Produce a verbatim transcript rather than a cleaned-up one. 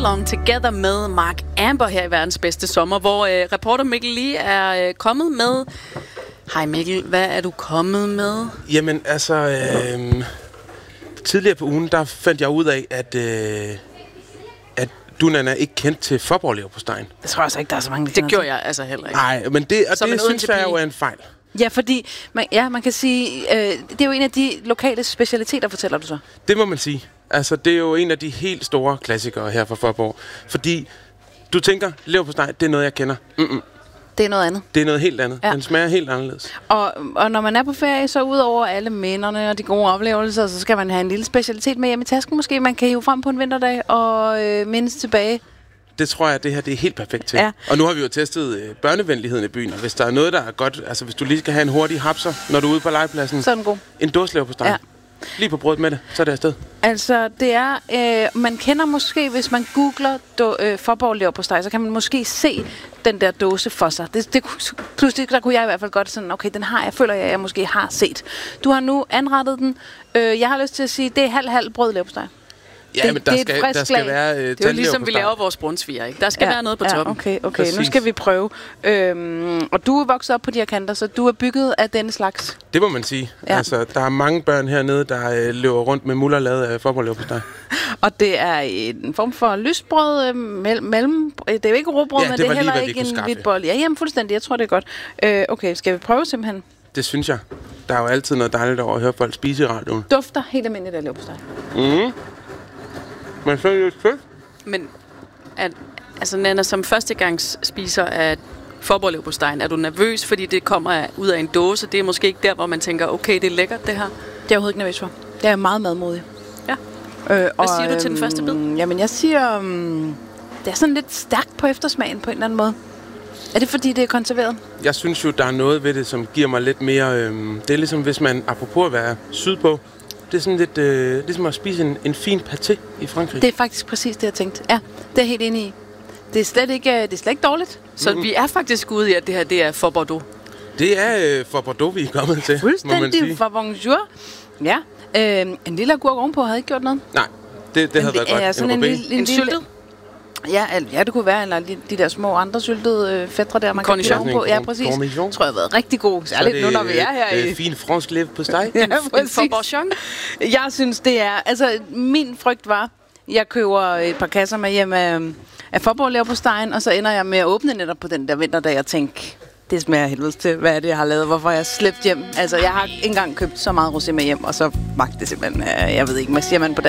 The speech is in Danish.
Along Together med Mark Amber her i Verdens Bedste Sommer, hvor øh, reporter Mikkel lige er øh, kommet med. Hej Mikkel, hvad er du kommet med? Jamen altså, øh, tidligere på ugen, der fandt jeg ud af, at, øh, at du, Nana, ikke kendt til Fåborg-leverpostejen. Det tror jeg så ikke, der er så mange, Det gjorde jeg altså heller ikke. Nej, men det, og det synes jeg jo er en fejl. Ja, fordi man, ja, man kan sige, øh, det er jo en af de lokale specialiteter, fortæller du så? Det må man sige. Altså, det er jo en af de helt store klassikere her fra Fåborg. Fordi du tænker, leverpostej, det er noget, jeg kender. Mm-mm. Det er noget andet. Det er noget helt andet. Ja. Den smager helt anderledes. Og, og når man er på ferie, så ud over alle minderne og de gode oplevelser, så skal man have en lille specialitet med hjem i tasken måske. Man kan hive frem på en vinterdag og øh, mindes tilbage. Det tror jeg, det her det er helt perfekt til. Ja. Og nu har vi jo testet øh, børnevenligheden i byen, og hvis der er noget, der er godt, altså hvis du lige skal have en hurtig hapser, når du er ude på legepladsen, så er den god. En dåseleverpostej. Ja. Lige på brødet med det, så er det afsted. Altså, det er, øh, man kender måske, hvis man googler do, øh, Fåborg leverpostej, så kan man måske se den der dåse for sig. Det, det, pludselig, der kunne jeg i hvert fald godt sådan, okay, den har jeg, føler jeg, jeg måske har set. Du har nu anrettet den. Øh, jeg har lyst til at sige, det er halv-halv brød leverpostej. Ja, men der det skal, der skal være øh, det er jo ligesom, vi laver vores brunsviger, ikke? Der skal ja, være noget på ja, toppen. Okay, okay. Nu skal vi prøve. Øhm, og du er vokset op på de her kanter, så du er bygget af denne slags. Det må man sige. Ja. Altså, der er mange børn hernede, der øh, løber rundt med muller lavet af Fåborg-leverpostej. Og det er en form for lysbrød øh, mellem... Det er jo ikke rugbrød, ja, men det det er heller lige, ikke en hvidt bolle. Ja, jamen fuldstændig. Jeg tror, det er godt. Øh, okay, skal vi prøve simpelthen? Det synes jeg. Der er jo altid noget dejligt over at høre folk spise i radioen. Dufter helt almindeligt af leverpostej. Mhm. Men så er det jo fedt. Men at, altså, Nana, som førstegangs spiser af Fåborg-leverpostejen, er du nervøs, fordi det kommer ud af en dåse? Det er måske ikke der, hvor man tænker, okay, det er lækkert, det her. Det er jeg overhovedet ikke nervøs for. Det er meget madmodig. Ja. Øh, Hvad og, siger du til den første bid? Øhm, jamen, jeg siger... Um, det er sådan lidt stærkt på eftersmagen på en eller anden måde. Er det, fordi det er konserveret? Jeg synes jo, der er noget ved det, som giver mig lidt mere... Øhm, det er ligesom, hvis man, apropos at være sydpå, det er sådan lidt øh, ligesom at spise en, en fin paté i Frankrig. Det er faktisk præcis det, jeg tænkte. Ja, det er jeg helt enig i. Det er slet ikke, det er slet ikke dårligt. Så mm-hmm. vi er faktisk ude i, at det her det er for Bordeaux. Det er øh, for Bordeaux, vi er kommet til, må man sige. For bonjour. Ja. Øh, en lille agurk ovenpå havde ikke gjort noget. Nej, det, det havde en, været godt. Ja, sådan en, en, en, en, en syltet? Ja, ja, det kunne være, eller de, de der små andre syltede øh, fætre der, man Cornichon. kan på. Ja, præcis. Cornichon. Tror jeg har været rigtig god. Særligt nu, når vi er her øh, i... fin fransk leverpostej. Ja, en Fåborg. Jeg synes, det er... Altså, min frygt var, jeg køber et par kasser med hjem af, af Fåborg leverpostejen, og så ender jeg med at åbne netop på den der vinterdag og tænke, det smager helvedes til, hvad er det, jeg har lavet, hvorfor jeg har slæbt hjem. Altså, jeg har ikke engang købt så meget rosé med hjem, og så magte det simpelthen, jeg ved ikke, hvad siger man på